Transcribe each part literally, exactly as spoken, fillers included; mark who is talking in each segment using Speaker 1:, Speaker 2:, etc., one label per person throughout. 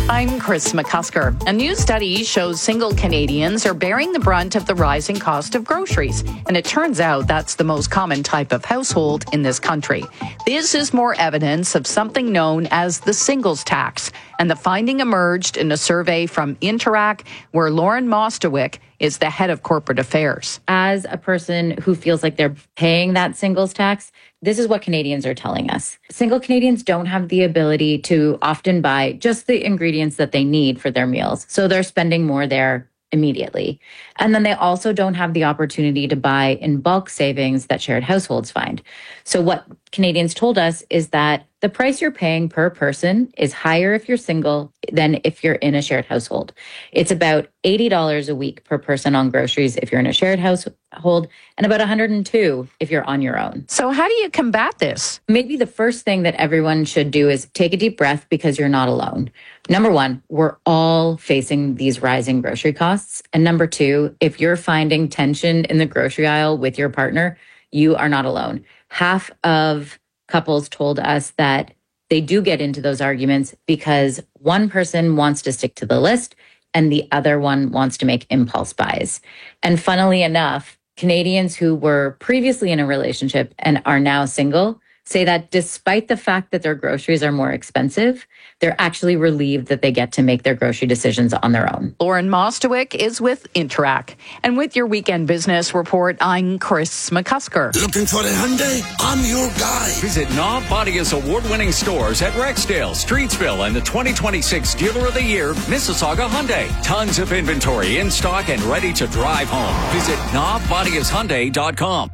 Speaker 1: I'm Chris McCusker. A new study shows single Canadians are bearing the brunt of the rising cost of groceries. And it turns out that's the most common type of household in this country. This is more evidence of something known as the singles tax. And the finding emerged in a survey from Interac, where Lauren Mostowick is the head of corporate affairs.
Speaker 2: As a person who feels like they're paying that singles tax, this is what Canadians are telling us. Single Canadians don't have the ability to often buy just the ingredients that they need for their meals. So they're spending more there immediately. And then they also don't have the opportunity to buy in bulk savings that shared households find. So what Canadians told us is that the price you're paying per person is higher if you're single than if you're in a shared household. It's about eighty dollars a week per person on groceries if you're in a shared household, and about one hundred two dollars if you're on your own.
Speaker 1: So how do you combat this?
Speaker 2: Maybe the first thing that everyone should do is take a deep breath, because you're not alone. Number one, we're all facing these rising grocery costs. And number two, if you're finding tension in the grocery aisle with your partner, you are not alone. Half of couples told us that they do get into those arguments because one person wants to stick to the list and the other one wants to make impulse buys. And funnily enough, Canadians who were previously in a relationship and are now single say that despite the fact that their groceries are more expensive, they're actually relieved that they get to make their grocery decisions on their own.
Speaker 1: Lauren Mostowick is with Interac. And with your Weekend Business Report, I'm Chris McCusker.
Speaker 3: Looking for a Hyundai? I'm your guy.
Speaker 4: Visit Knob Bodia's award-winning stores at Rexdale, Streetsville, and the twenty twenty-six Dealer of the Year, Mississauga Hyundai. Tons of inventory in stock and ready to drive home. Visit knob bodias hyundai dot com.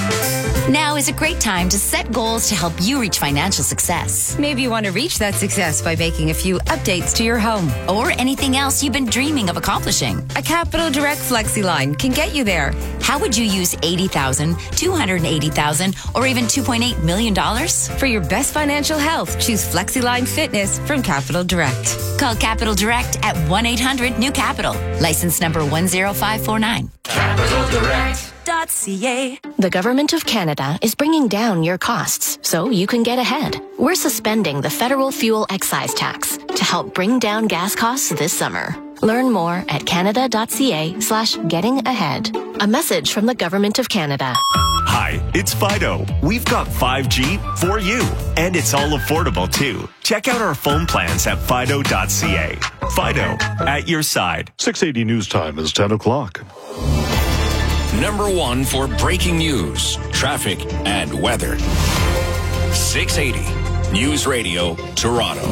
Speaker 5: Now is a great time to set goals to help you reach financial success.
Speaker 6: Maybe you want to reach that success by making a few updates to your home.
Speaker 5: Or anything else you've been dreaming of accomplishing.
Speaker 6: A Capital Direct FlexiLine can get you there.
Speaker 5: How would you use eighty thousand dollars, two hundred eighty thousand dollars, or even two point eight million dollars?
Speaker 6: For your best financial health, choose FlexiLine Fitness from Capital Direct.
Speaker 5: Call Capital Direct at one eight hundred new capital. License number one zero five four nine.
Speaker 7: Capital Direct.
Speaker 8: The Government of Canada is bringing down your costs so you can get ahead. We're suspending the federal fuel excise tax to help bring down gas costs this summer. Learn more at canada.ca slash getting ahead. A message from the Government of Canada.
Speaker 9: Hi, it's Fido. We've got five G for you, and it's all affordable too. Check out our phone plans at fido dot c a. Fido, at your side.
Speaker 10: six eighty News Time is ten o'clock.
Speaker 4: Number one for breaking news, traffic, and weather. six eighty News Radio, Toronto.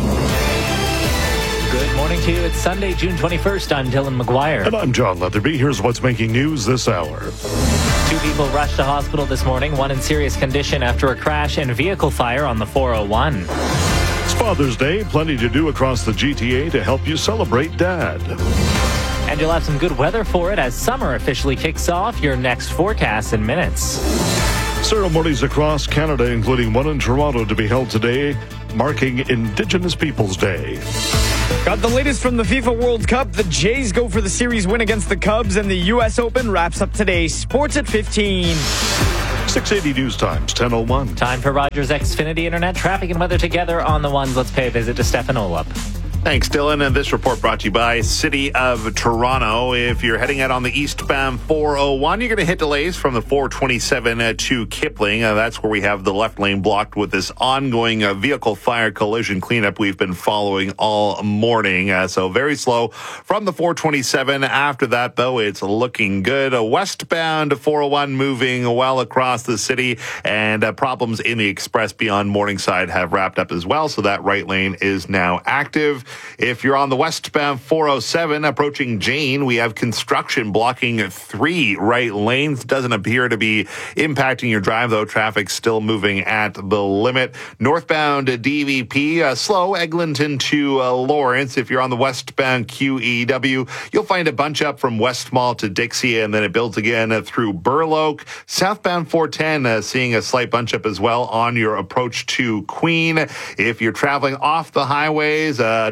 Speaker 11: Good morning to you. It's Sunday, June twenty-first. I'm Dylan McGuire.
Speaker 10: And I'm John Leatherby. Here's what's making news this hour.
Speaker 11: Two people rushed to hospital this morning, one in serious condition after a crash and vehicle fire on the four oh one.
Speaker 10: It's Father's Day. Plenty to do across the G T A to help you celebrate Dad.
Speaker 11: And you'll have some good weather for it as summer officially kicks off. Your next forecast in minutes.
Speaker 10: Ceremonies across Canada, including one in Toronto, to be held today, marking Indigenous Peoples Day.
Speaker 12: Got the latest from the FIFA World Cup. The Jays go for the series win against the Cubs, and the U S Open wraps up today. Sports at fifteen.
Speaker 10: six eighty News Times, ten oh one.
Speaker 11: Time for Rogers Xfinity Internet traffic and weather together on the ones. Let's pay a visit to Stefan Olop.
Speaker 13: Thanks, Dylan. And this report brought to you by City of Toronto. If you're heading out on the eastbound four oh one, you're going to hit delays from the four twenty-seven to Kipling. Uh, that's where we have the left lane blocked with this ongoing uh, vehicle fire collision cleanup we've been following all morning. Uh, so very slow from the four twenty-seven. After that, though, it's looking good. Uh, westbound four oh one moving well across the city, and uh, problems in the express beyond Morningside have wrapped up as well. So that right lane is now active. If you're on the westbound four oh seven approaching Jane, we have construction blocking three right lanes. Doesn't appear to be impacting your drive, though. Traffic still moving at the limit. Northbound D V P, uh, slow, Eglinton to uh, Lawrence. If you're on the westbound Q E W, you'll find a bunch up from West Mall to Dixie, and then it builds again uh, through Burloak. Southbound four ten, uh, seeing a slight bunch up as well on your approach to Queen. If you're traveling off the highways, uh,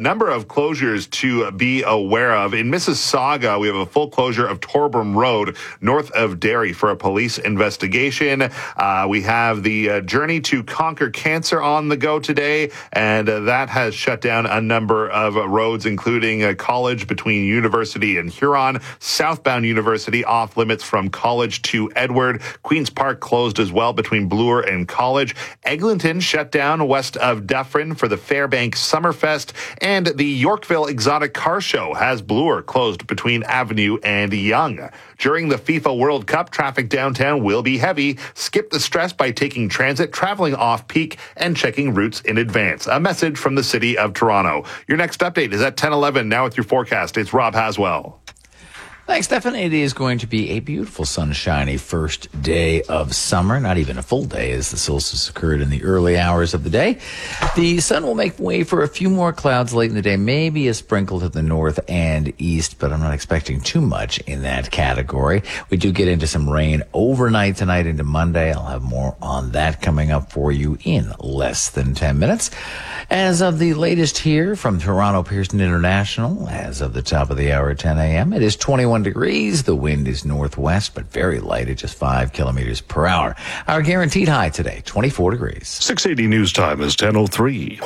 Speaker 13: number of closures to be aware of. In Mississauga, we have a full closure of Torbram Road north of Derry for a police investigation. Uh, we have the uh, Journey to Conquer Cancer on the go today, and uh, that has shut down a number of uh, roads, including a college between University and Huron, southbound University off limits from College to Edward. Queen's Park closed as well between Bloor and College. Eglinton shut down west of Dufferin for the Fairbank Summerfest, and the Yorkville Exotic Car Show has Bloor closed between Avenue and Yonge. During the FIFA World Cup, traffic downtown will be heavy. Skip the stress by taking transit, traveling off-peak, and checking routes in advance. A message from the City of Toronto. Your next update is at ten eleven. Now with your forecast, it's Rob Haswell.
Speaker 7: Thanks, Stefan. It is going to be a beautiful, sunshiny first day of summer. Not even a full day, as the solstice occurred in the early hours of the day. The sun will make way for a few more clouds late in the day, maybe a sprinkle to the north and east, but I'm not expecting too much in that category. We do get into some rain overnight tonight into Monday. I'll have more on that coming up for you in less than ten minutes. As of the latest here from Toronto Pearson International, as of the top of the hour at ten a.m., it is twenty-one degrees. The wind is northwest, but very light at just five kilometers per hour. Our guaranteed high today, twenty-four degrees.
Speaker 10: six eighty news time is ten oh three.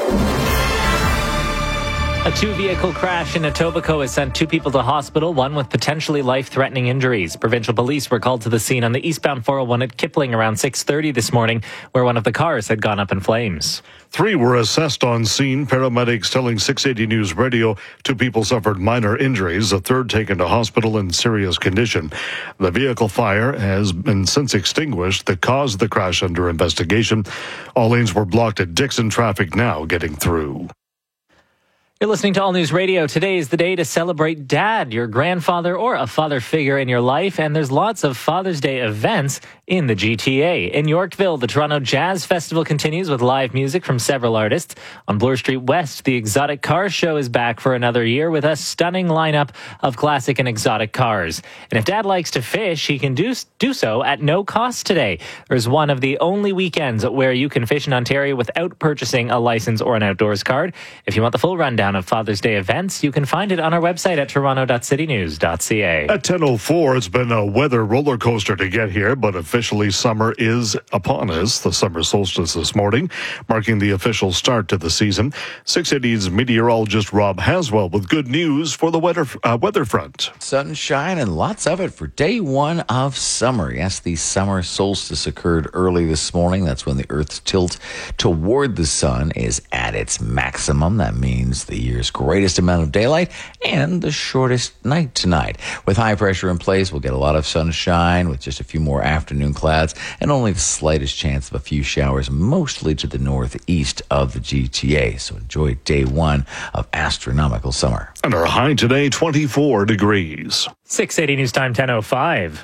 Speaker 11: A two-vehicle crash in Etobicoke has sent two people to hospital, one with potentially life-threatening injuries. Provincial police were called to the scene on the eastbound four oh one at Kipling around six thirty this morning, where one of the cars had gone up in flames.
Speaker 10: Three were assessed on scene. Paramedics telling six eighty News Radio two people suffered minor injuries. A third taken to hospital in serious condition. The vehicle fire has been since extinguished. The cause of the crash under investigation. All lanes were blocked at Dixon. Traffic now getting through.
Speaker 11: You're listening to All News Radio. Today is the day to celebrate Dad, your grandfather or a father figure in your life, and there's lots of Father's Day events in the G T A. In Yorkville, the Toronto Jazz Festival continues with live music from several artists. On Bloor Street West, the Exotic Car Show is back for another year with a stunning lineup of classic and exotic cars. And if Dad likes to fish, he can do, do so at no cost today. There's one of the only weekends where you can fish in Ontario without purchasing a license or an outdoors card. If you want the full rundown of Father's Day events, you can find it on our website at toronto dot city news dot c a.
Speaker 10: At ten oh four, it's been a weather roller coaster to get here, but officially summer is upon us. The summer solstice this morning, marking the official start to the season. six eighty's meteorologist Rob Haswell with good news for the weather, uh, weather front.
Speaker 7: Sunshine and lots of it for day one of summer. Yes, the summer solstice occurred early this morning. That's when the Earth's tilt toward the sun is at its maximum. That means the year's greatest amount of daylight and the shortest night tonight. With high pressure in place, we'll get a lot of sunshine with just a few more afternoon clouds and only the slightest chance of a few showers, mostly to the northeast of the G T A. So enjoy day one of astronomical summer.
Speaker 10: And our high today, twenty-four degrees.
Speaker 11: six eighty News Time, ten oh five.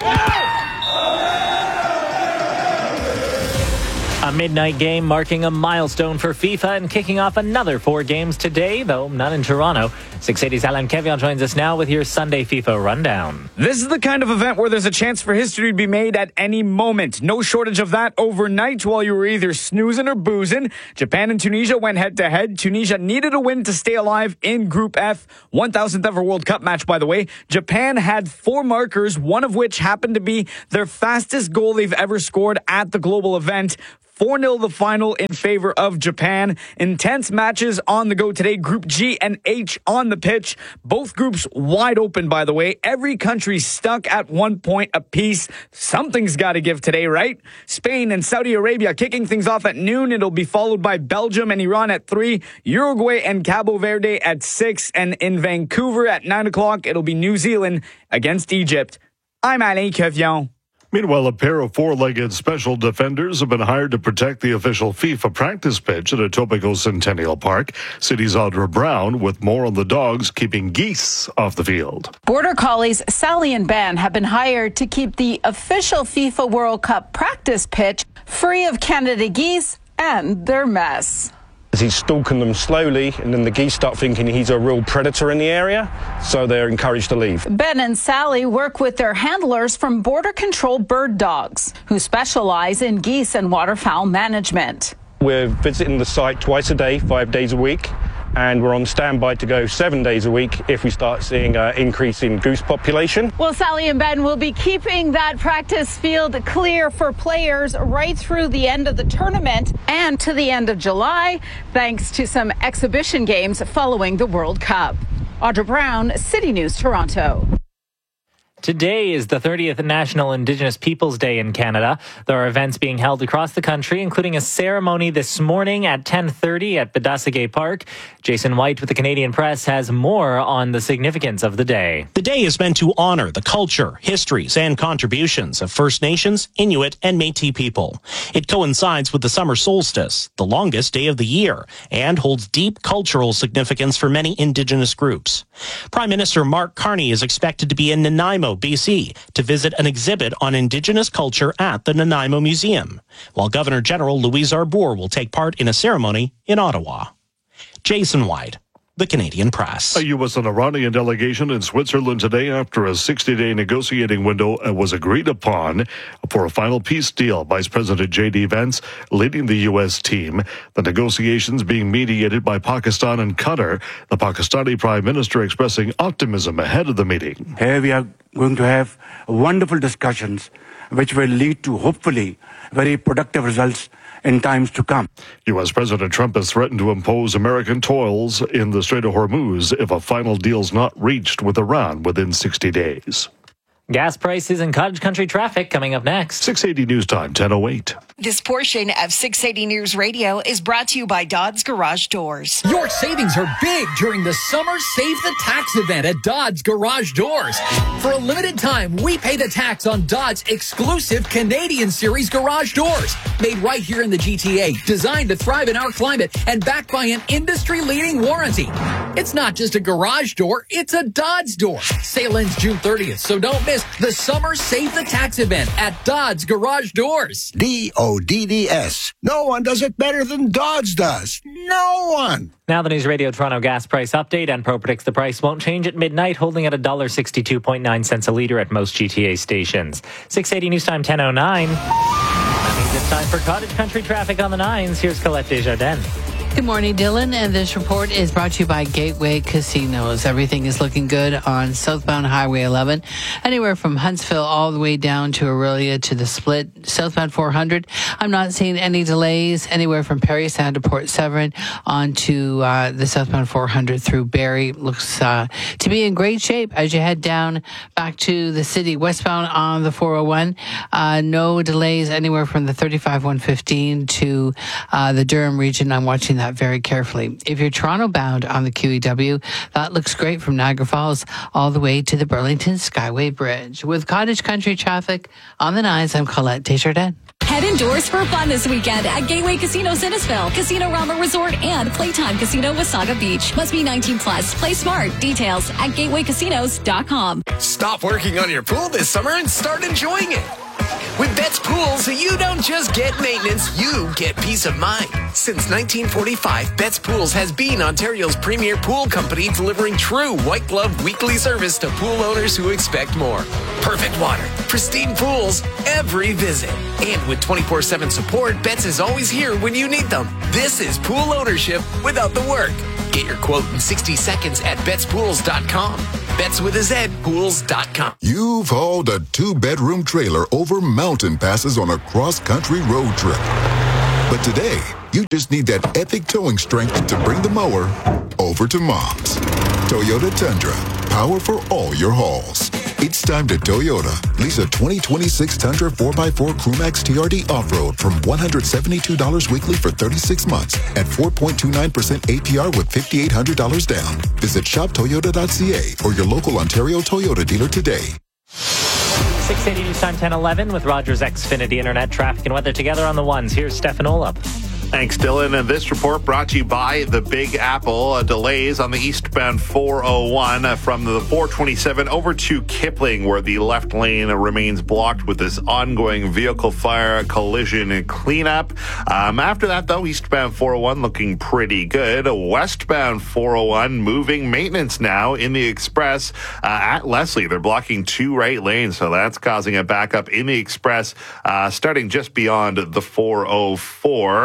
Speaker 11: A midnight game marking a milestone for FIFA and kicking off another four games today, though none in Toronto. six eighty's Alain Kevian joins us now with your Sunday FIFA rundown.
Speaker 12: This is the kind of event where there's a chance for history to be made at any moment. No shortage of that overnight while you were either snoozing or boozing. Japan and Tunisia went head-to-head. Tunisia needed a win to stay alive in Group F. one thousandth ever World Cup match, by the way. Japan had four markers, one of which happened to be their fastest goal they've ever scored at the global event. four nil the final in favor of Japan. Intense matches on the go today. Group G and H on the pitch. Both groups wide open, by the way. Every country stuck at one point apiece. Something's got to give today, right? Spain and Saudi Arabia kicking things off at noon. It'll be followed by Belgium and Iran at three. Uruguay and Cabo Verde at six. And in Vancouver at nine o'clock, it'll be New Zealand against Egypt. I'm Alain Kevian.
Speaker 10: Meanwhile, a pair of four-legged special defenders have been hired to protect the official FIFA practice pitch at Etobicoke Centennial Park. City's Audra Brown with more on the dogs keeping geese off the field.
Speaker 14: Border Collies Sally and Ben have been hired to keep the official FIFA World Cup practice pitch free of Canada geese and their mess.
Speaker 15: He's stalking them slowly, and then the geese start thinking he's a real predator in the area, so they're encouraged to leave.
Speaker 14: Ben and Sally work with their handlers from Border Control Bird Dogs, who specialize in geese and waterfowl management.
Speaker 15: We're visiting the site twice a day, five days a week. and we're on standby to go seven days a week if we start seeing an increase in goose population.
Speaker 14: Well, Sally and Ben will be keeping that practice field clear for players right through the end of the tournament and to the end of July, thanks to some exhibition games following the World Cup. Audra Brown, City News, Toronto.
Speaker 11: Today is the thirtieth National Indigenous Peoples Day in Canada. There are events being held across the country, including a ceremony this morning at ten thirty at Badasagay Park. Jason White with the Canadian Press has more on the significance of the day.
Speaker 16: The day is meant to honor the culture, histories, and contributions of First Nations, Inuit, and Métis people. It coincides with the summer solstice, the longest day of the year, and holds deep cultural significance for many Indigenous groups. Prime Minister Mark Carney is expected to be in Nanaimo, B C, to visit an exhibit on Indigenous culture at the Nanaimo Museum, while Governor General Louise Arbour will take part in a ceremony in Ottawa. Jason White, the Canadian Press.
Speaker 10: A U S and Iranian delegation in Switzerland today after a sixty-day negotiating window was agreed upon for a final peace deal. Vice President J D Vance leading the U S team. The negotiations being mediated by Pakistan and Qatar. The Pakistani Prime Minister expressing optimism ahead of the meeting.
Speaker 17: Here we are going to have wonderful discussions which will lead to hopefully very productive results in times to come.
Speaker 10: U S President Trump has threatened to impose American tolls in the Strait of Hormuz if a final deal's not reached with Iran within sixty days.
Speaker 11: Gas prices and cottage country traffic coming up next.
Speaker 10: six eighty News Time, ten oh eight.
Speaker 18: This portion of six eighty News Radio is brought to you by Dodds Garage Doors.
Speaker 19: Your savings are big during the Summer Save the Tax event at Dodds Garage Doors. For a limited time, we pay the tax on Dodds exclusive Canadian Series garage doors. Made right here in the G T A, designed to thrive in our climate, and backed by an industry-leading warranty. It's not just a garage door, it's a Dodds door. Sale ends June thirtieth, so don't miss the Summer Save the Tax event at Dodds Garage Doors.
Speaker 3: D O D D S. No one does it better than Dodds does. No one.
Speaker 11: Now the News Radio Toronto gas price update. Enpro predicts the price won't change at midnight, holding at one dollar sixty-two point nine cents a litre at most G T A stations. six eighty News Time, ten oh nine. That means it's time for cottage country traffic on the nines. Here's Colette Desjardins.
Speaker 20: Good morning, Dylan, and this report is brought to you by Gateway Casinos. Everything is looking good on southbound Highway eleven, anywhere from Huntsville all the way down to Aurelia to the split. Southbound four hundred, I'm not seeing any delays anywhere from Parry Sound to Port Severn onto uh, the southbound four hundred through Barrie. Looks uh, to be in great shape as you head down back to the city. Westbound on the four oh one, uh, no delays anywhere from the thirty-five one fifteen to uh, the Durham region. I'm watching that very carefully. If you're Toronto bound on the Q E W, that looks great from Niagara Falls all the way to the Burlington Skyway Bridge. With cottage country traffic on the nines, I'm Colette Desjardins.
Speaker 21: Head indoors for fun this weekend at Gateway Casino Innisfil, Casino Rama Resort, and Playtime Casino Wasaga Beach. Must be nineteen plus. Play smart. Details at gateway casinos dot com.
Speaker 22: Stop working on your pool this summer and start enjoying it. With Betts Pools, you don't just get maintenance, you get peace of mind. Since nineteen forty-five, Betts Pools has been Ontario's premier pool company, delivering true white glove weekly service to pool owners who expect more. Perfect water, pristine pools, every visit. And with twenty-four seven support, Betts is always here when you need them. This is pool ownership without the work. Get your quote in sixty seconds at betts pools dot com. Betts with a Z, pools dot com.
Speaker 23: You've hauled a two-bedroom trailer over mountain passes on a cross-country road trip. But today, you just need that epic towing strength to bring the mower over to Mom's. Toyota Tundra, power for all your hauls. It's time to Toyota. Lease a twenty twenty-six Tundra four by four Crewmax T R D Off-Road from one hundred seventy-two dollars weekly for thirty-six months at four point two nine percent A P R with five thousand eight hundred dollars down. Visit shop toyota dot c a or your local Ontario Toyota dealer today.
Speaker 11: six eighty News Time, ten eleven with Rogers Xfinity Internet traffic and weather together on the ones. Here's Stefan Olop.
Speaker 13: Thanks, Dylan. And this report brought to you by the Big Apple. Uh, delays on the eastbound four oh one uh, from the four twenty-seven over to Kipling, where the left lane uh, remains blocked with this ongoing vehicle fire collision and cleanup. Um, after that, though, eastbound four oh one looking pretty good. Westbound four oh one moving maintenance now in the express uh, at Leslie. They're blocking two right lanes, so that's causing a backup in the express uh, starting just beyond the four oh four.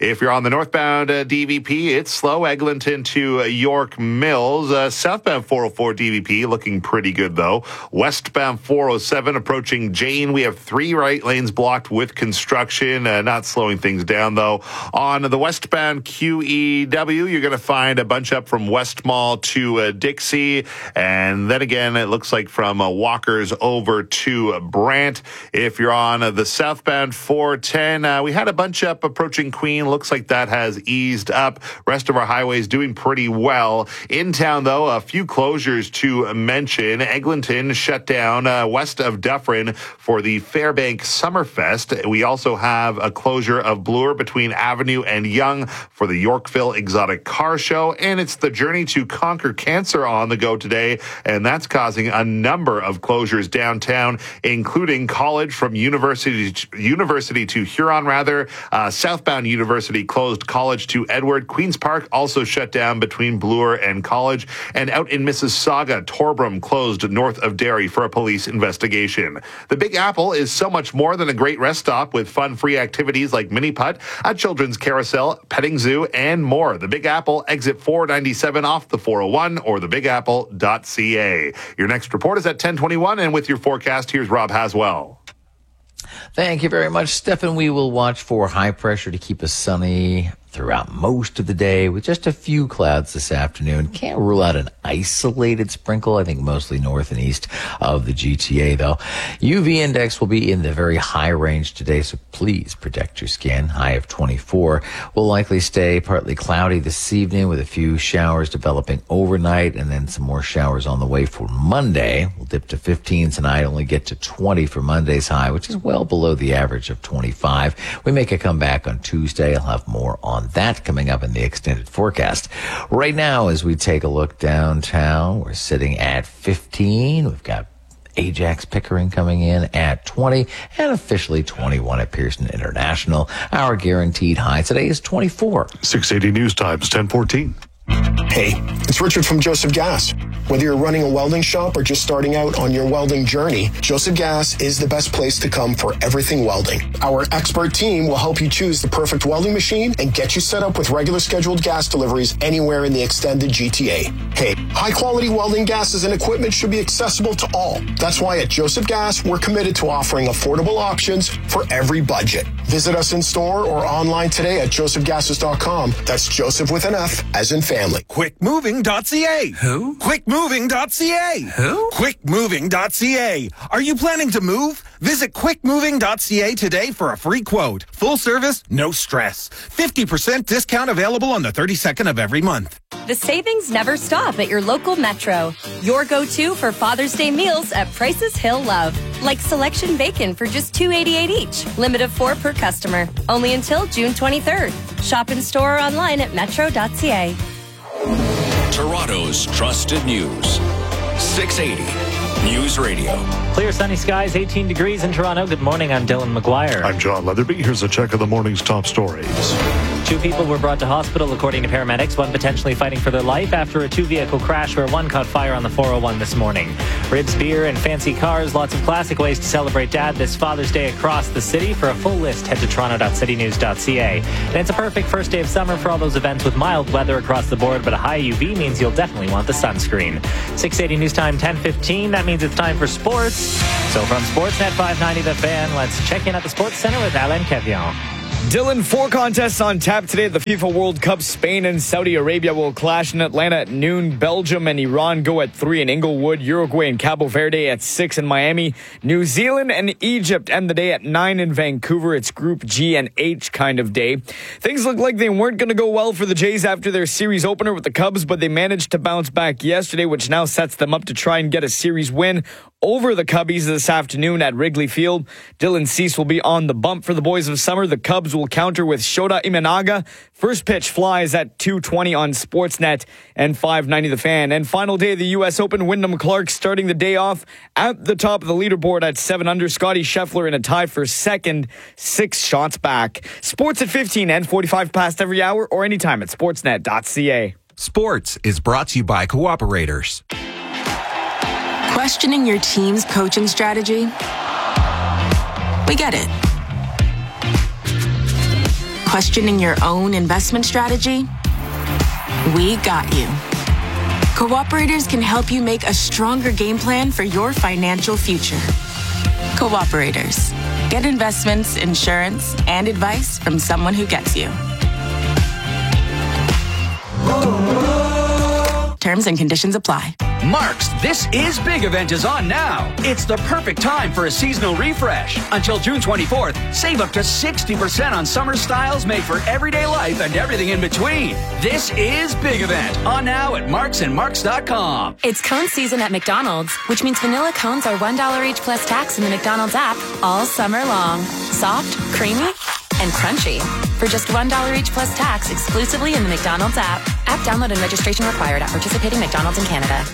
Speaker 13: If you're on the northbound uh, D V P, it's slow. Eglinton to uh, York Mills. Uh, southbound four oh four D V P looking pretty good, though. Westbound four oh seven approaching Jane. We have three right lanes blocked with construction. Uh, not slowing things down, though. On the westbound Q E W, you're going to find a bunch up from West Mall to uh, Dixie. And then again, it looks like from uh, Walker's over to uh, Brant. If you're on uh, the southbound four ten, uh, we had a bunch up approaching Queen. Looks like that has eased up. Rest of our highways doing pretty well. In town, though, a few closures to mention. Eglinton shut down uh, west of Dufferin for the Fairbank Summerfest. We also have a closure of Bloor between Avenue and Young for the Yorkville Exotic Car Show. And it's the Journey to Conquer Cancer on the go today, and that's causing a number of closures downtown, including College from University to, University to Huron, rather. Uh, southbound University closed College to Edward. Queen's Park also shut down between Bloor and College. And out in Mississauga, Torbram closed north of Derry for a police investigation. The Big Apple is so much more than a great rest stop with fun-free activities like mini putt, a children's carousel, petting zoo, and more. The Big Apple, exit four ninety-seven off the four oh one or the big apple dot c a. Your next report is at ten twenty-one, and with your forecast, here's Rob Haswell.
Speaker 7: Thank you very much, Stefan. We will watch for high pressure to keep us sunny throughout most of the day with just a few clouds this afternoon. Can't rule out an isolated sprinkle, I think mostly north and east of the G T A, though. U V index will be in the very high range today, so please protect your skin. High of twenty-four. Will likely stay partly cloudy this evening with a few showers developing overnight and then some more showers on the way for Monday. We'll dip to fifteen tonight, only get to twenty for Monday's high, which is well below the average of twenty-five. We make a comeback on Tuesday. I'll have more on that coming up in the extended forecast. Right now, as we take a look downtown, we're sitting at fifteen. We've got Ajax Pickering coming in at twenty and officially twenty-one at Pearson International. Our guaranteed high today is twenty-four.
Speaker 10: six eighty News Times, ten fourteen.
Speaker 1: Hey, it's Richard from Joseph Gas. Whether you're running a welding shop or just starting out on your welding journey, Joseph Gas is the best place to come for everything welding. Our expert team will help you choose the perfect welding machine and get you set up with regular scheduled gas deliveries anywhere in the extended G T A. Hey, high-quality welding gases and equipment should be accessible to all. That's why at Joseph Gas, we're committed to offering affordable options for every budget. Visit us in store or online today at joseph gases dot com. That's Joseph with an F, as in family.
Speaker 2: quick moving dot c a. Who? quick moving dot c a. Who? quick moving dot c a. Are you planning to move? Visit quick moving dot c a today for a free quote. Full service, no stress. fifty percent discount available on the thirty-second of every month.
Speaker 6: The savings never stop at your local Metro. Your go-to for Father's Day meals at prices he'll love. Like selection bacon for just two eighty-eight each. Limit of four per customer. Only until June twenty-third. Shop in store or online at metro dot c a.
Speaker 4: Toronto's trusted news. six eighty News Radio.
Speaker 11: Clear sunny skies, eighteen degrees in Toronto. Good morning. I'm Dylan McGuire.
Speaker 10: I'm John Leatherby. Here's a check of the morning's top stories.
Speaker 11: Two people were brought to hospital, according to paramedics, one potentially fighting for their life after a two-vehicle crash where one caught fire on the four oh one this morning. Ribs, beer, and fancy cars, lots of classic ways to celebrate Dad this Father's Day across the city. For a full list, head to toronto dot city news dot c a. And it's a perfect first day of summer for all those events with mild weather across the board, but a high U V means you'll definitely want the sunscreen. six eighty News Time, ten fifteen. That means it's time for sports. So from Sportsnet five ninety The Fan, let's check in at the Sports Center with Alain Kevion.
Speaker 12: Dylan, four contests on tap today at the FIFA World Cup. Spain and Saudi Arabia will clash in Atlanta at noon. Belgium and Iran go at three in Inglewood. Uruguay and Cabo Verde at six in Miami. New Zealand and Egypt end the day at nine in Vancouver. It's Group G and H kind of day. Things look like they weren't going to go well for the Jays after their series opener with the Cubs, but they managed to bounce back yesterday, which now sets them up to try and get a series win over the Cubbies this afternoon at Wrigley Field. Dylan Cease will be on the bump for the Boys of Summer. The Cubs will counter with Shota Imanaga. First pitch flies at two twenty on Sportsnet and five ninety The Fan. And final day of the U S Open, Wyndham Clark starting the day off at the top of the leaderboard at seven under. Scotty Scheffler in a tie for second, six shots back. Sports at fifteen and forty-five past every hour or anytime at sportsnet dot c a.
Speaker 24: Sports is brought to you by Cooperators.
Speaker 25: Questioning your team's coaching strategy? We get it.
Speaker 5: Questioning your own investment strategy? We got you. Cooperators can help you make a stronger game plan for your financial future. Cooperators. Get investments, insurance, and advice from someone who gets you. Terms and conditions apply.
Speaker 8: Mark's This Is Big event is on now. It's the perfect time for a seasonal refresh. Until June twenty-fourth, save up to sixty percent on summer styles made for everyday life and everything in between. This Is Big event on now at marks and marks dot com.
Speaker 6: It's cone season at McDonald's, which means vanilla cones are one dollar each plus tax in the McDonald's app all summer long. Soft, creamy, and crunchy. For just one dollar each plus tax exclusively in the McDonald's app. App download and registration required at participating McDonald's in Canada.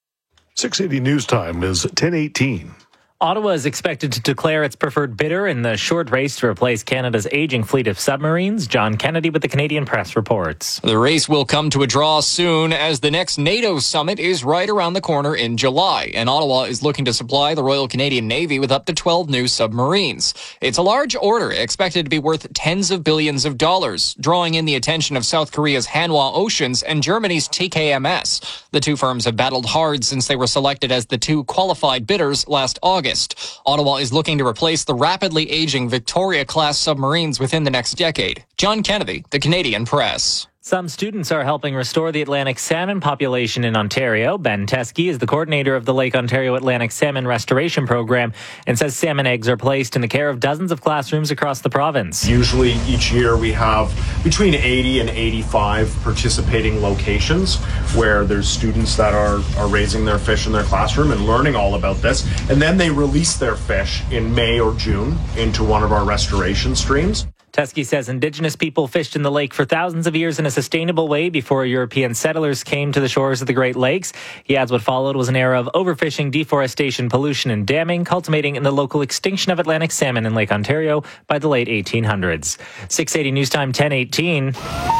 Speaker 10: six eighty News Time is ten eighteen.
Speaker 11: Ottawa is expected to declare its preferred bidder in the short race to replace Canada's aging fleet of submarines. John Kennedy with the Canadian Press reports.
Speaker 9: The race will come to a draw soon as the next NATO summit is right around the corner in July, and Ottawa is looking to supply the Royal Canadian Navy with up to twelve new submarines. It's a large order expected to be worth tens of billions of dollars, drawing in the attention of South Korea's Hanwha Oceans and Germany's T K M S. The two firms have battled hard since they were selected as the two qualified bidders last August. Ottawa is looking to replace the rapidly aging Victoria-class submarines within the next decade. John Kennedy, the Canadian Press.
Speaker 11: Some students are helping restore the Atlantic salmon population in Ontario. Ben Teskey is the coordinator of the Lake Ontario Atlantic Salmon Restoration Program and says salmon eggs are placed in the care of dozens of classrooms across the province.
Speaker 15: Usually each year we have between eighty and eighty-five participating locations where there's students that are, are raising their fish in their classroom and learning all about this. And then they release their fish in May or June into one of our restoration streams.
Speaker 11: Teskey says Indigenous people fished in the lake for thousands of years in a sustainable way before European settlers came to the shores of the Great Lakes. He adds what followed was an era of overfishing, deforestation, pollution, and damming, culminating in the local extinction of Atlantic salmon in Lake Ontario by the late eighteen hundreds. six eighty News Time, ten eighteen.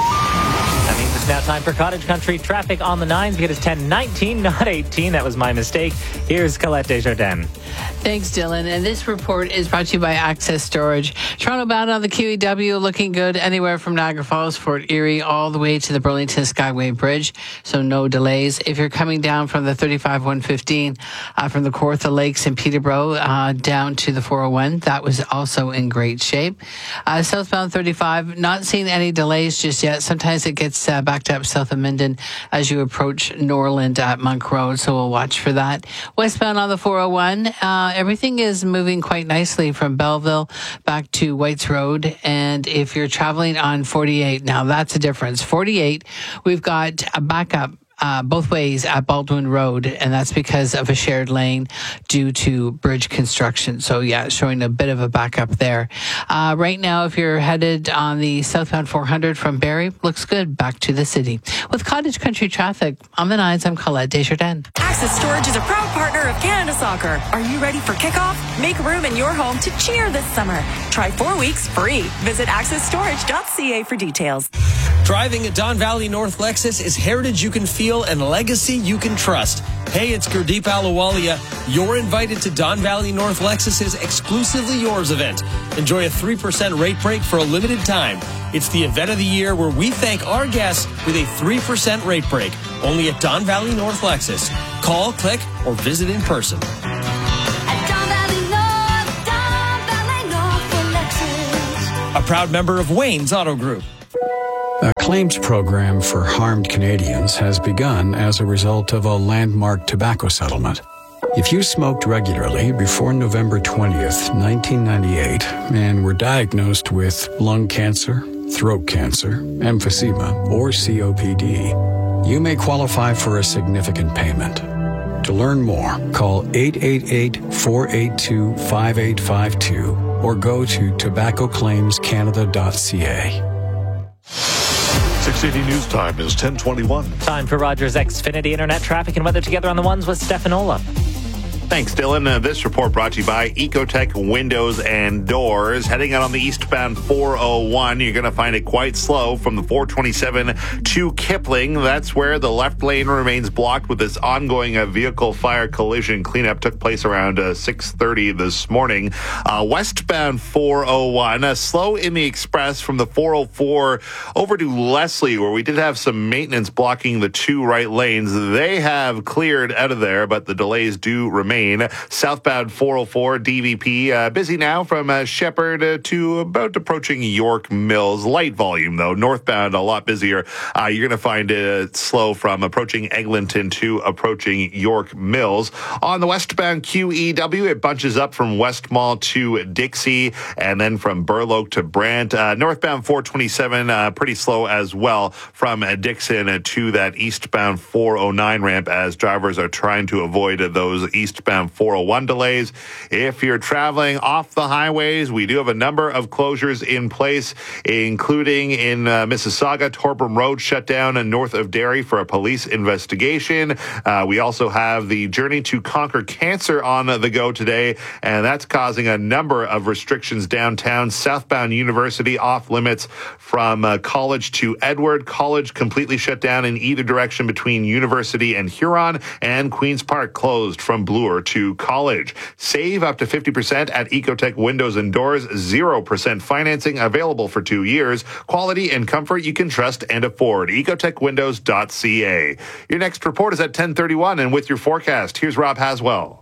Speaker 11: That means it's now time for Cottage Country traffic on the nines. It is ten nineteen, not eighteen. That was my mistake. Here's Colette Desjardins.
Speaker 20: Thanks, Dylan. And this report is brought to you by Access Storage. Toronto bound on the Q E W looking good anywhere from Niagara Falls, Fort Erie, all the way to the Burlington Skyway Bridge. So no delays. If you're coming down from the thirty-five one fifteen uh, from the Kawartha Lakes in Peterborough uh, down to the four oh one, that was also in great shape. Uh, southbound thirty-five, not seeing any delays just yet. Sometimes it gets uh, backed up south of Minden as you approach Norland at Monk Road, so we'll watch for that. Westbound on the four oh one, uh, everything is moving quite nicely from Belleville back to Whites Road. And if you're traveling on forty-eight, now that's a difference. forty-eight, we've got a backup Uh, both ways at Baldwin Road, and that's because of a shared lane due to bridge construction. So yeah, showing a bit of a backup there. Uh, right now, if you're headed on the southbound four hundred from Barrie, looks good back to the city. With Cottage Country traffic, on the nines, I'm Colette Desjardins.
Speaker 25: Access Storage is a proud partner of Canada Soccer. Are you ready for kickoff? Make room in your home to cheer this summer. Try four weeks free. Visit access storage dot c a for details.
Speaker 26: Driving a Don Valley North Lexus is heritage you can feel and legacy you can trust. Hey, it's Gurdeep Ahluwalia. You're invited to Don Valley North Lexus's Exclusively Yours event. Enjoy a three percent rate break for a limited time. It's the event of the year where we thank our guests with a three percent rate break. Only at Don Valley North Lexus. Call, click, or visit in person. A proud member of Wayne's Auto Group.
Speaker 27: A claims program for harmed Canadians has begun as a result of a landmark tobacco settlement. If you smoked regularly before November twentieth, nineteen ninety-eight, and were diagnosed with lung cancer, throat cancer, emphysema, or C O P D, you may qualify for a significant payment. To learn more, call eight eight eight, four eight two, five eight five two or go to tobacco claims canada dot c a.
Speaker 10: six eighty News Time is ten twenty-one.
Speaker 11: Time for Rogers Xfinity Internet traffic and weather together on the ones with Stefan Olaf.
Speaker 13: Thanks, Dylan. Uh, this report brought to you by Ecotech Windows and Doors. Heading out on the eastbound four oh one, you're going to find it quite slow from the four twenty-seven to Kipling. That's where the left lane remains blocked with this ongoing uh, vehicle fire collision. Cleanup took place around uh, six thirty this morning. Uh, westbound four oh one, uh, slow in the express from the four oh four over to Leslie, where we did have some maintenance blocking the two right lanes. They have cleared out of there, but the delays do remain. Southbound four oh four D V P, uh, busy now from uh, Shepherd uh, to about approaching York Mills. Light volume, though. Northbound, a lot busier. Uh, you're going to find it slow from approaching Eglinton to approaching York Mills. On the westbound Q E W, it bunches up from West Mall to Dixie, and then from Burloak to Brant. Uh, northbound four twenty-seven, uh, pretty slow as well from uh, Dixon to that eastbound four oh nine ramp as drivers are trying to avoid uh, those eastbound four oh one delays. If you're traveling off the highways, we do have a number of closures in place, including in uh, Mississauga. Torbram Road shut down uh, north of Derry for a police investigation. Uh, we also have the Journey to Conquer Cancer on the go today, and that's causing a number of restrictions downtown. Southbound University off limits from uh, College to Edward. College completely shut down in either direction between University and Huron, and Queen's Park closed from Bloor to College. Save up to fifty percent at Ecotech Windows and Doors. zero percent financing available for two years. Quality and comfort you can trust and afford. ecotech windows dot c a. Your next report is at ten thirty-one, and with your forecast, here's Rob Haswell.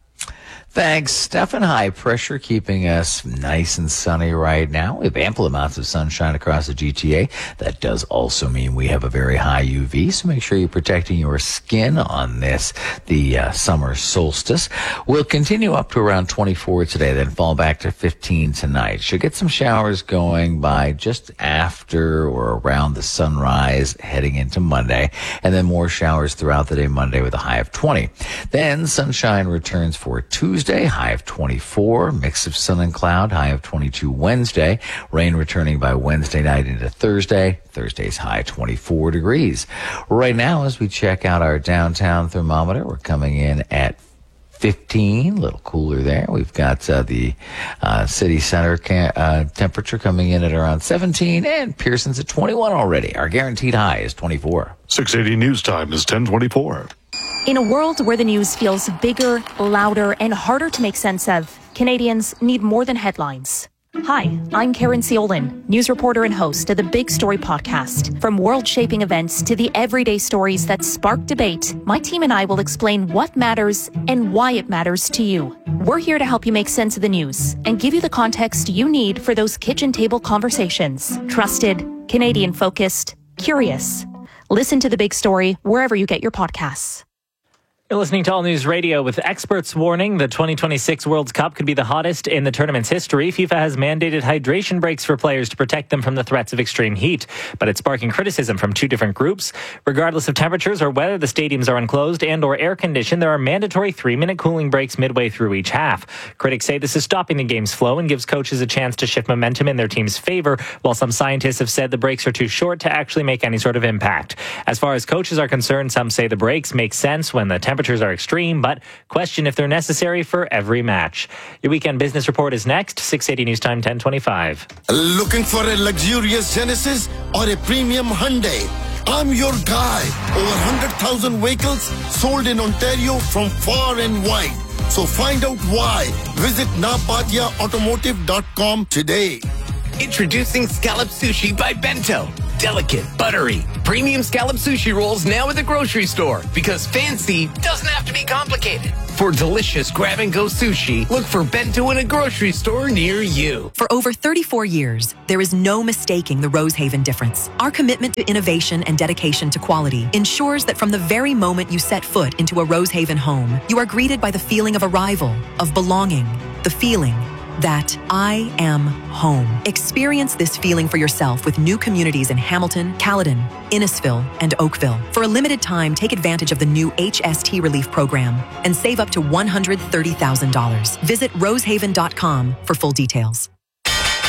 Speaker 7: Thanks, Stefan. High pressure keeping us nice and sunny right now. We have ample amounts of sunshine across the G T A. That does also mean we have a very high U V, so make sure you're protecting your skin on this, the uh, summer solstice. We'll continue up to around twenty-four today, then fall back to fifteen tonight. Should get some showers going by just after or around the sunrise heading into Monday, and then more showers throughout the day Monday with a high of twenty. Then sunshine returns for Tuesday. High of twenty-four, mix of sun and cloud, high of twenty-two Wednesday, rain returning by Wednesday night into Thursday, Thursday's high twenty-four degrees. Right now, as we check out our downtown thermometer, we're coming in at fifteen, a little cooler there. We've got uh, the uh, city center ca- uh, temperature coming in at around seventeen, and Pearson's at twenty-one already. Our guaranteed high is twenty-four.
Speaker 10: six eighty News Time is ten twenty-four.
Speaker 3: In a world where the news feels bigger, louder, and harder to make sense of, Canadians need more than headlines. Hi, I'm Karen Seolin, news reporter and host of the Big Story podcast. From world-shaping events to the everyday stories that spark debate, my team and I will explain what matters and why it matters to you. We're here to help you make sense of the news and give you the context you need for those kitchen table conversations. Trusted, Canadian-focused, curious. Listen to The Big Story wherever you get your podcasts.
Speaker 11: You're listening to All News Radio with experts warning the twenty twenty-six World Cup could be the hottest in the tournament's history. FIFA has mandated hydration breaks for players to protect them from the threats of extreme heat, but it's sparking criticism from two different groups. Regardless of temperatures or whether the stadiums are enclosed and or air conditioned, there are mandatory three-minute cooling breaks midway through each half. Critics say this is stopping the game's flow and gives coaches a chance to shift momentum in their team's favor, while some scientists have said the breaks are too short to actually make any sort of impact. As far as coaches are concerned, some say the breaks make sense when the temperatures are extreme, but question if they're necessary for every match. Your weekend business report is next. six eighty News Time, ten twenty-five.
Speaker 14: Looking for a luxurious Genesis or a premium Hyundai? I'm your guy. Over one hundred thousand vehicles sold in Ontario from far and wide. So find out why. Visit napatia automotive dot com today.
Speaker 22: Introducing Scallop Sushi by Bento. Delicate, buttery, premium scallop sushi rolls now at the grocery store, because fancy doesn't have to be complicated. For delicious grab-and-go sushi, look for Bento in a grocery store near you.
Speaker 16: For over thirty-four years, there is no mistaking the Rosehaven difference. Our commitment to innovation and dedication to quality ensures that from the very moment you set foot into a Rosehaven home, you are greeted by the feeling of arrival, of belonging, the feeling that I am home. Experience this feeling for yourself with new communities in Hamilton, Caledon, Innisfil, and Oakville. For a limited time, take advantage of the new H S T Relief Program and save up to one hundred thirty thousand dollars. Visit rosehaven dot com for full details.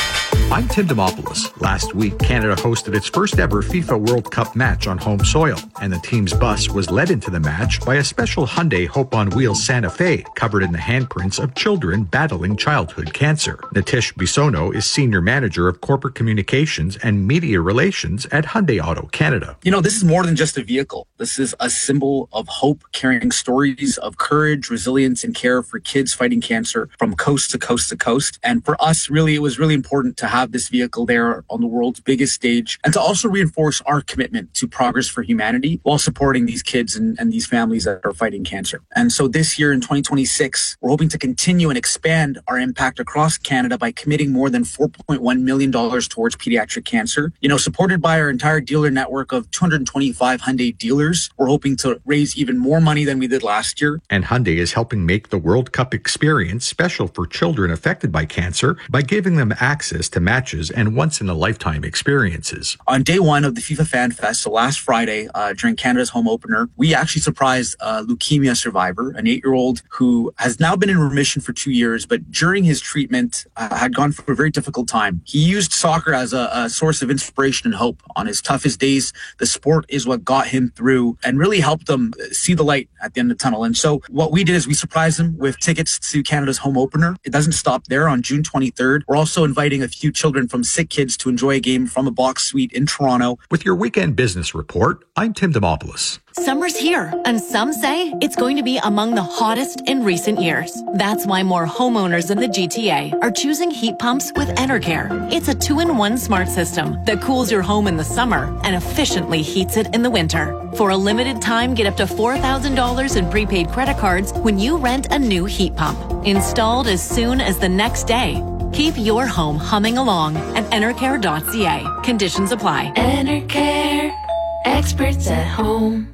Speaker 24: I'm Tim Demopoulos. Last week, Canada hosted its first ever FIFA World Cup match on home soil, and the team's bus was led into the match by a special Hyundai Hope on Wheels Santa Fe, covered in the handprints of children battling childhood cancer. Nitish Bisono is Senior Manager of Corporate Communications and Media Relations at Hyundai Auto Canada.
Speaker 1: You know, this is more than just a vehicle. This is a symbol of hope, carrying stories of courage, resilience, and care for kids fighting cancer from coast to coast to coast. And for us, really, it was really important to have this vehicle there on the world's biggest stage and to also reinforce our commitment to progress for humanity while supporting these kids and, and these families that are fighting cancer. And so this year in twenty twenty-six, we're hoping to continue and expand our impact across Canada by committing more than four point one million dollars towards pediatric cancer. You know, supported by our entire dealer network of two hundred twenty-five Hyundai dealers, we're hoping to raise even more money than we did last year.
Speaker 24: And Hyundai is helping make the World Cup experience special for children affected by cancer by giving them access to matches and once-in-a-lifetime experiences.
Speaker 1: On day one of the FIFA Fan Fest, so last Friday, uh, during Canada's home opener, we actually surprised a leukemia survivor, an eight-year-old who has now been in remission for two years, but during his treatment uh, had gone through a very difficult time. He used soccer as a, a source of inspiration and hope. On his toughest days, the sport is what got him through and really helped him see the light at the end of the tunnel. And so what we did is we surprised him with tickets to Canada's home opener. It doesn't stop there. On June twenty-third, we're also inviting a few children from Sick Kids to enjoy a game from a box suite in Toronto.
Speaker 24: With your weekend business report, I'm Tim Demopoulos.
Speaker 2: Summer's here, and some say it's going to be among the hottest in recent years. That's why more homeowners in the G T A are choosing heat pumps with Enercare. It's a two-in-one smart system that cools your home in the summer and efficiently heats it in the winter. For a limited time, get up to four thousand dollars in prepaid credit cards when you rent a new heat pump. Installed as soon as the next day. Keep your home humming along at enercare dot c a. Conditions apply.
Speaker 17: Enercare, experts at home.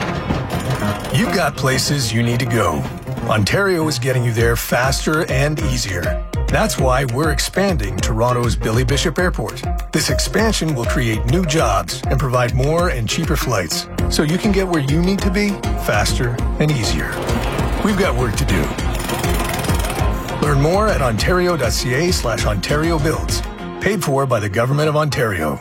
Speaker 18: You've got places you need to go. Ontario is getting you there faster and easier. That's why we're expanding Toronto's Billy Bishop Airport. This expansion will create new jobs and provide more and cheaper flights, so you can get where you need to be faster and easier. We've got work to do. Learn more at ontario dot c a slash Ontario Builds. Paid for by the Government of Ontario.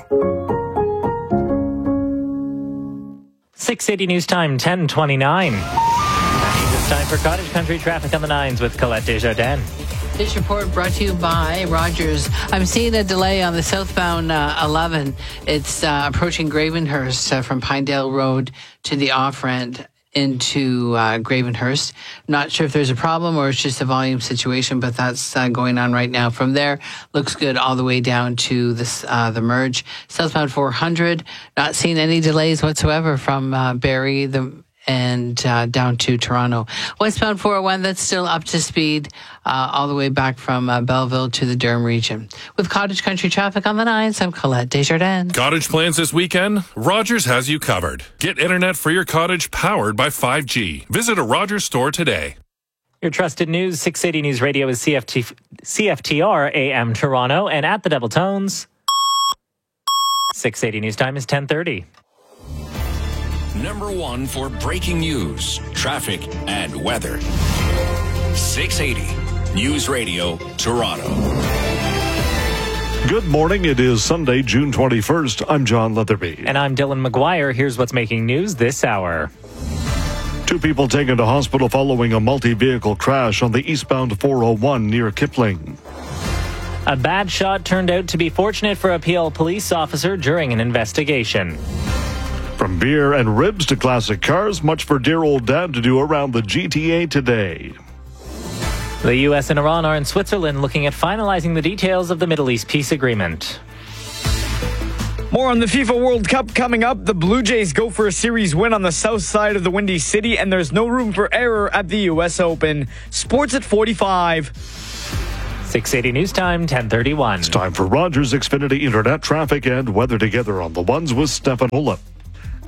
Speaker 11: six eighty News Time, ten twenty-nine. It's time for Cottage Country traffic on the nines with Colette Desjardins.
Speaker 20: This report brought to you by Rogers. I'm seeing a delay on the southbound uh, eleven. It's uh, approaching Gravenhurst uh, from Pinedale Road to the off-ramp into uh, Gravenhurst. Not sure if there's a problem or it's just a volume situation, but that's uh, going on right now. From there, looks good all the way down to this, uh, the merge. Southbound four hundred, not seeing any delays whatsoever from uh, Barrie the and uh, down to Toronto. Westbound four oh one, that's still up to speed uh, all the way back from uh, Belleville to the Durham region. With Cottage Country traffic on the nines, I'm Colette Desjardins.
Speaker 19: Cottage plans this weekend? Rogers has you covered. Get internet for your cottage powered by five G. Visit a Rogers store today.
Speaker 11: Your trusted news, six eighty News Radio is C F T, C F T R A M Toronto, and at the Double Tones, six eighty News Time is ten thirty.
Speaker 4: Number one for breaking news, traffic, and weather. six eighty News Radio, Toronto.
Speaker 10: Good morning. It is Sunday, June twenty-first. I'm John Leatherby.
Speaker 11: And I'm Dylan McGuire. Here's what's making news this hour.
Speaker 10: Two people taken to hospital following a multi-vehicle crash on the eastbound four oh one near Kipling.
Speaker 11: A bad shot turned out to be fortunate for a P L police officer during an investigation.
Speaker 10: From beer and ribs to classic cars, much for dear old dad to do around the G T A today.
Speaker 11: The U S and Iran are in Switzerland looking at finalizing the details of the Middle East peace agreement.
Speaker 12: More on the FIFA World Cup coming up. The Blue Jays go for a series win on the south side of the Windy City, and there's no room for error at the U S Open. Sports at forty-five.
Speaker 11: six eighty News Time, ten thirty-one.
Speaker 10: It's time for Rogers Xfinity Internet traffic and weather together on the ones with Stefan Olaf.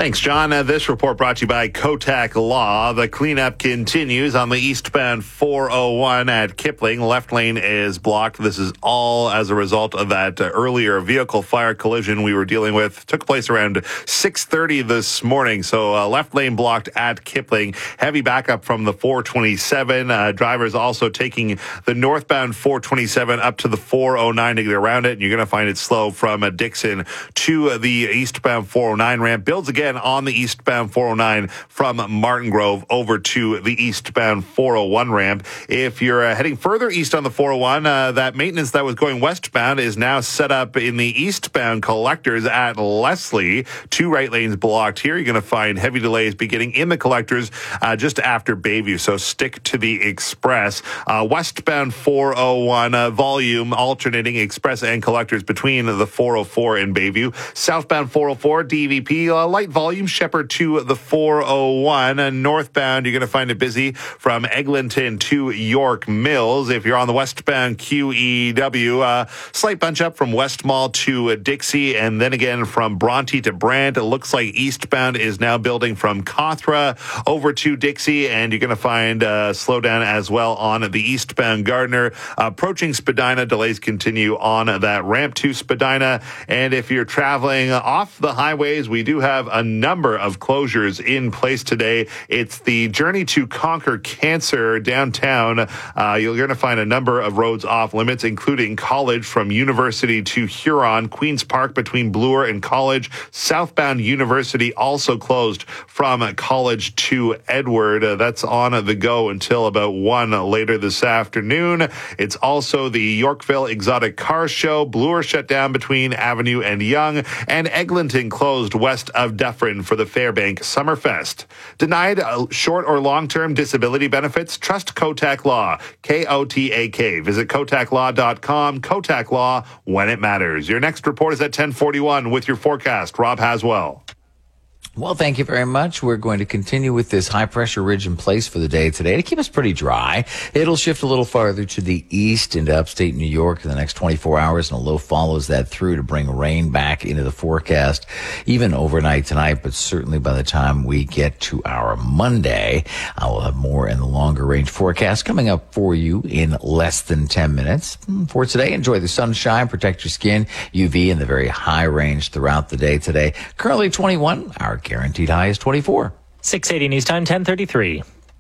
Speaker 13: Thanks, John. Uh, this report brought to you by Kotak Law. The cleanup continues on the eastbound four oh one at Kipling. Left lane is blocked. This is all as a result of that uh, earlier vehicle fire collision we were dealing with. Took place around six thirty this morning. So uh, left lane blocked at Kipling. Heavy backup from the four twenty-seven. Uh, drivers also taking the northbound four twenty-seven up to the four oh nine to get around it. And you're going to find it slow from uh, Dixon to uh, the eastbound four oh nine ramp. Builds again on the eastbound four oh nine from Martin Grove over to the eastbound four oh one ramp. If you're uh, heading further east on the four oh one, uh, that maintenance that was going westbound is now set up in the eastbound collectors at Leslie. Two right lanes blocked here. You're going to find heavy delays beginning in the collectors uh, just after Bayview, so stick to the express. Uh, westbound four oh one uh, volume alternating express and collectors between the four oh four and Bayview. Southbound four oh four D V P, uh, light volume Shepherd to the four oh one. And northbound, you're going to find it busy from Eglinton to York Mills. If you're on the westbound Q E W, uh, slight bunch up from West Mall to uh, Dixie, and then again from Bronte to Brant. It looks like eastbound is now building from Cawthra over to Dixie, and you're going to find uh, slowdown as well on the eastbound Gardner. Approaching Spadina, delays continue on that ramp to Spadina. And if you're traveling off the highways, we do have a number of closures in place today. It's the Journey to Conquer Cancer downtown. Uh, you're going to find a number of roads off limits, including College from University to Huron, Queen's Park between Bloor and College, southbound University also closed from College to Edward. Uh, that's on the go until about one later this afternoon. It's also the Yorkville Exotic Car Show. Bloor shut down between Avenue and Yonge, and Eglinton closed west of Dufferin for the Fairbank Summerfest. Denied uh, short or long-term disability benefits? Trust Kotak Law. K O T A K. Visit kotak law dot com. Kotak Law, when it matters. Your next report is at ten forty-one with your forecast. Rob Haswell.
Speaker 7: Well, thank you very much. We're going to continue with this high-pressure ridge in place for the day today to keep us pretty dry. It'll shift a little farther to the east into upstate New York in the next twenty-four hours, and a low follows that through to bring rain back into the forecast, even overnight tonight, but certainly by the time we get to our Monday, I will have more in the longer-range forecast coming up for you in less than ten minutes. For today, enjoy the sunshine, protect your skin, U V in the very high range throughout the day today. Currently twenty-one, our guaranteed high is twenty-four.
Speaker 11: six eighty News Time, ten thirty-three.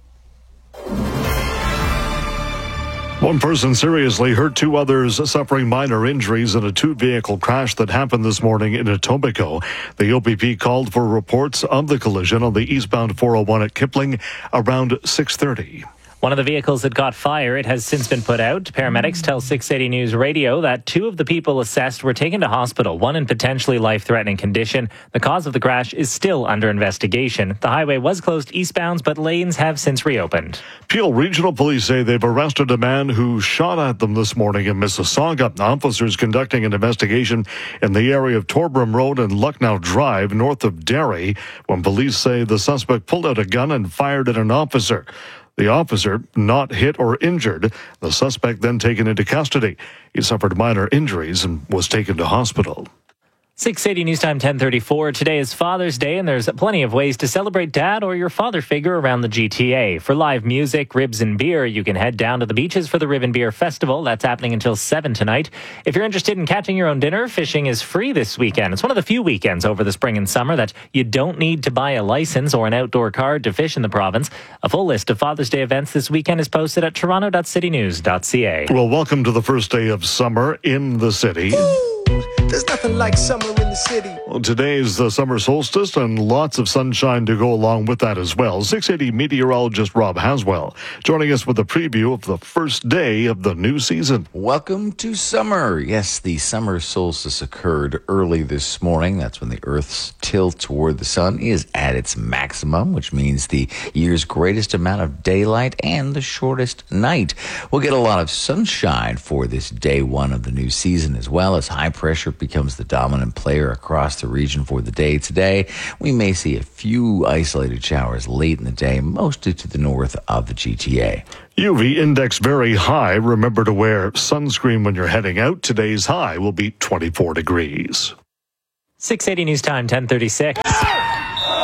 Speaker 10: One person seriously hurt, two others suffering minor injuries in a two-vehicle crash that happened this morning in Etobicoke. The O P P called for reports of the collision on the eastbound four oh one at Kipling around six thirty.
Speaker 11: One of the vehicles that got fire, it has since been put out. Paramedics tell six eighty News Radio that two of the people assessed were taken to hospital, one in potentially life-threatening condition. The cause of the crash is still under investigation. The highway was closed eastbound, but lanes have since reopened.
Speaker 10: Peel Regional Police say they've arrested a man who shot at them this morning in Mississauga. Officers conducting an investigation in the area of Torbram Road and Lucknow Drive, north of Derry, when police say the suspect pulled out a gun and fired at an officer. The officer not hit or injured. The suspect then taken into custody. He suffered minor injuries and was taken to hospital.
Speaker 11: six eighty News Time, ten thirty-four. Today is Father's Day, and there's plenty of ways to celebrate Dad or your father figure around the G T A. For live music, ribs, and beer, you can head down to the beaches for the Rib and Beer Festival. That's happening until seven tonight. If you're interested in catching your own dinner, fishing is free this weekend. It's one of the few weekends over the spring and summer that you don't need to buy a license or an outdoor card to fish in the province. A full list of Father's Day events this weekend is posted at toronto dot city news dot c a.
Speaker 10: Well, welcome to the first day of summer in the city.
Speaker 5: There's nothing like summer in the city.
Speaker 10: Well, today is the summer solstice and lots of sunshine to go along with that as well. six eighty meteorologist Rob Haswell joining us with a preview of the first day of the new season.
Speaker 7: Welcome to summer. Yes, the summer solstice occurred early this morning. That's when the Earth's tilt toward the sun is at its maximum, which means the year's greatest amount of daylight and the shortest night. We'll get a lot of sunshine for this day one of the new season, as well as high pressure becomes the dominant player across the region for the day today. We may see a few isolated showers late in the day, mostly to the north of the G T A.
Speaker 10: U V index very high. Remember to wear sunscreen when you're heading out. Today's high will be twenty-four degrees.
Speaker 11: six eighty News Time, ten thirty-six.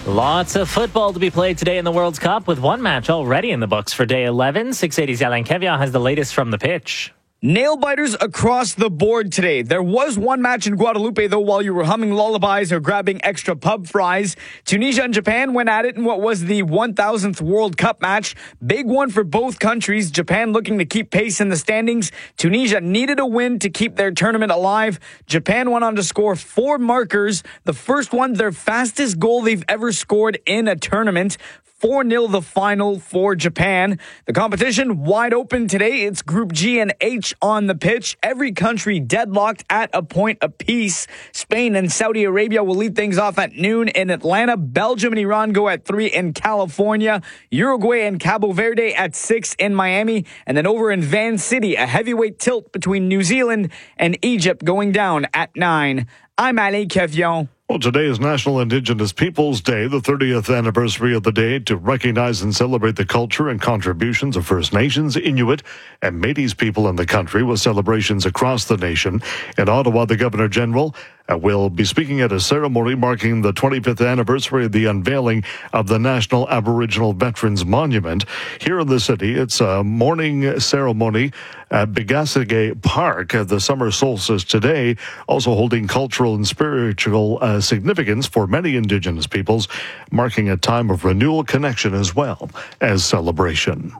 Speaker 11: Lots of football to be played today in the World Cup, with one match already in the books for day eleven. six eighty's Alain Kevian has the latest from the pitch.
Speaker 12: Nail-biters across the board today. There was one match in Guadalupe, though, while you were humming lullabies or grabbing extra pub fries. Tunisia and Japan went at it in what was the one thousandth World Cup match. Big one for both countries. Japan looking to keep pace in the standings. Tunisia needed a win to keep their tournament alive. Japan went on to score four markers. The first one, their fastest goal they've ever scored in a tournament. four nil the final for Japan. The competition wide open today. It's Group G and H on the pitch. Every country deadlocked at a point apiece. Spain and Saudi Arabia will lead things off at noon in Atlanta. Belgium and Iran go at three in California. Uruguay and Cabo Verde at six in Miami. And then over in Van City, a heavyweight tilt between New Zealand and Egypt going down at nine. I'm Alain Kevian.
Speaker 10: Well, today is National Indigenous Peoples Day, the thirtieth anniversary of the day to recognize and celebrate the culture and contributions of First Nations, Inuit, and Métis people in the country, with celebrations across the nation. In Ottawa, the Governor-General uh, will be speaking at a ceremony marking the twenty-fifth anniversary of the unveiling of the National Aboriginal Veterans Monument. Here in the city, it's a morning ceremony at Begasige Park at the summer solstice today, also holding cultural and spiritual uh, significance for many Indigenous peoples, marking a time of renewal, connection, as well as celebration.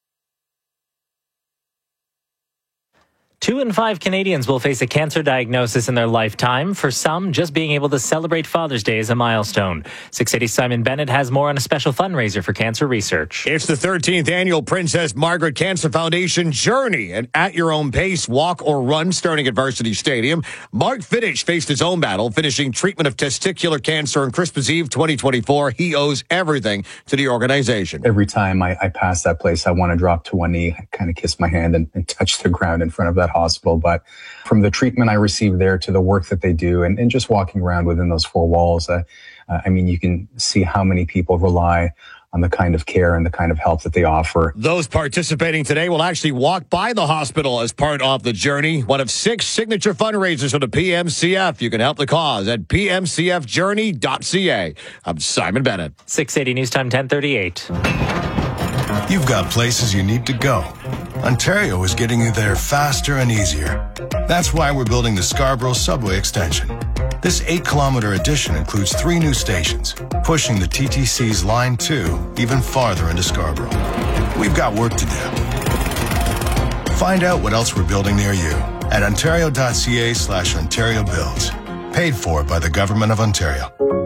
Speaker 11: Two in five Canadians will face a cancer diagnosis in their lifetime. For some, just being able to celebrate Father's Day is a milestone. six eighty's Simon Bennett has more on a special fundraiser for cancer research.
Speaker 6: It's the thirteenth annual Princess Margaret Cancer Foundation Journey, an at-your-own-pace walk or run starting at Varsity Stadium. Mark Fittich faced his own battle, finishing treatment of testicular cancer on Christmas Eve twenty twenty-four. He owes everything to the organization.
Speaker 8: Every time I, I pass that place, I want to drop to one knee, kind of kiss my hand and, and touch the ground in front of that hospital. But from the treatment I received there to the work that they do and, and just walking around within those four walls, uh, uh, I mean, you can see how many people rely on the kind of care and the kind of help that they offer.
Speaker 6: Those participating today will actually walk by the hospital as part of the journey. One of six signature fundraisers for the P M C F. You can help the cause at p m c f journey dot c a. I'm Simon Bennett.
Speaker 11: six eighty News Time ten thirty-eight.
Speaker 18: You've got places you need to go. Ontario is getting you there faster and easier. That's why we're building the Scarborough Subway Extension. This eight-kilometer addition includes three new stations, pushing the T T C's Line two even farther into Scarborough. We've got work to do. Find out what else we're building near you at ontario.ca slash Ontario Builds. Paid for by the Government of Ontario.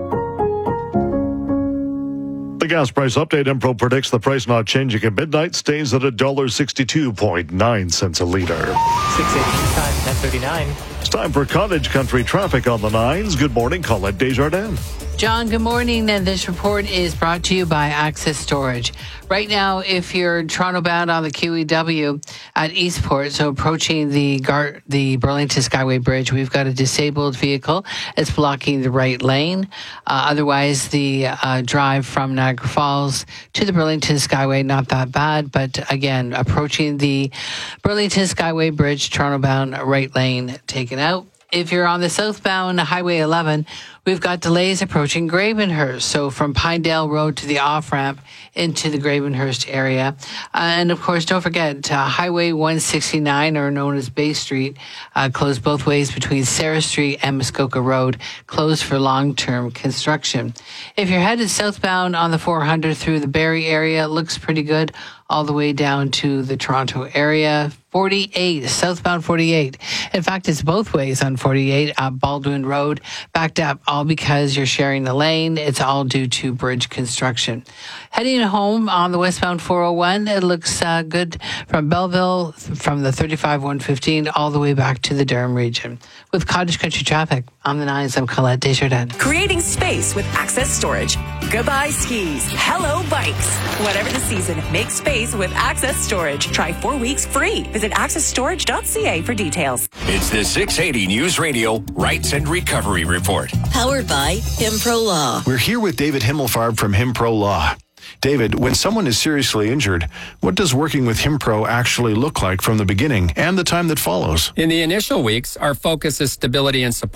Speaker 10: The gas price update. Impro predicts the price not changing at midnight stays at one dollar sixty-two point nine cents a litre.
Speaker 11: six eighty time, ten thirty-nine.
Speaker 10: It's time for Cottage Country traffic on the nines. Good morning, Colette Desjardins.
Speaker 20: John, good morning. And this report is brought to you by Access Storage. Right now, if you're Toronto bound on the Q E W at Eastport, so approaching the Gar- the Burlington Skyway Bridge, we've got a disabled vehicle. It's blocking the right lane. Uh, otherwise, the uh, drive from Niagara Falls to the Burlington Skyway, not that bad. But again, approaching the Burlington Skyway Bridge, Toronto bound right lane taken out. If you're on the southbound Highway eleven, we've got delays approaching Gravenhurst. So from Pinedale Road to the off-ramp into the Gravenhurst area. Uh, and of course, don't forget, uh, Highway one sixty-nine, or known as Bay Street, uh, closed both ways between Sarah Street and Muskoka Road, closed for long-term construction. If you're headed southbound on the four hundred through the Barrie area, it looks pretty good all the way down to the Toronto area. forty-eight, southbound forty-eight. In fact, it's both ways on forty-eight at Baldwin Road, backed up, all because you're sharing the lane. It's all due to bridge construction. Heading home on the westbound four oh one, it looks uh, good from Belleville, from the thirty-five one fifteen, all the way back to the Durham region. With Cottage Country traffic, on the nines, I'm Colette Desjardins.
Speaker 9: Creating space with Access Storage. Goodbye skis. Hello bikes. Whatever the season, make space with Access Storage. Try four weeks free. Visit access storage dot c a for details.
Speaker 4: It's the six eighty News Radio Rights and Recovery Report.
Speaker 15: Powered by Himpro Law.
Speaker 21: We're here with David Himmelfarb from Himpro Law. David, when someone is seriously injured, what does working with Himpro actually look like from the beginning and the time that follows?
Speaker 23: In the initial weeks, our focus is stability and support.